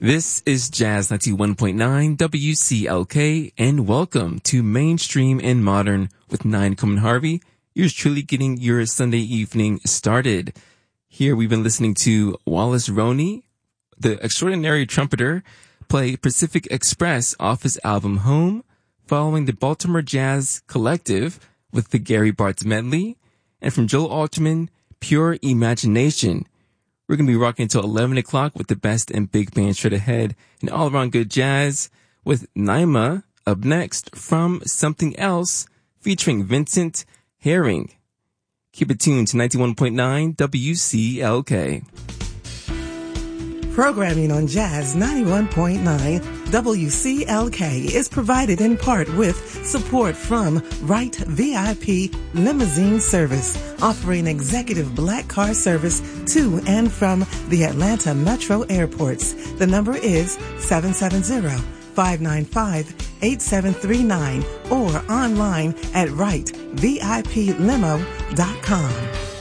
This is Jazz 91.9 WCLK, and welcome to Mainstream and Modern with Nine Coleman Harvey. Yours truly getting your Sunday evening started. Here we've been listening to Wallace Roney, the extraordinary trumpeter, play Pacific Express off his album Home, following the Baltimore Jazz Collective with the Gary Bartz Medley, and from Joel Alterman, Pure Imagination. We're going to be rocking until 11 o'clock with the best and big band straight ahead and all around good jazz with Naima up next from Something Else featuring Vincent Herring. Keep it tuned to 91.9 WCLK. Programming on Jazz 91.9 WCLK is provided in part with support from Wright VIP Limousine Service, offering executive black car service to and from the Atlanta Metro airports. The number is 770-595-8739 or online at wrightviplimo.com.